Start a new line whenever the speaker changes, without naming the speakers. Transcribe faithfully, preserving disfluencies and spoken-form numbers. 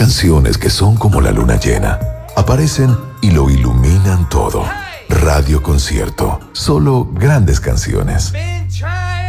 canciones que son como la luna llena. Aparecen y lo iluminan todo. Radio Concierto. Solo grandes canciones.
Been trying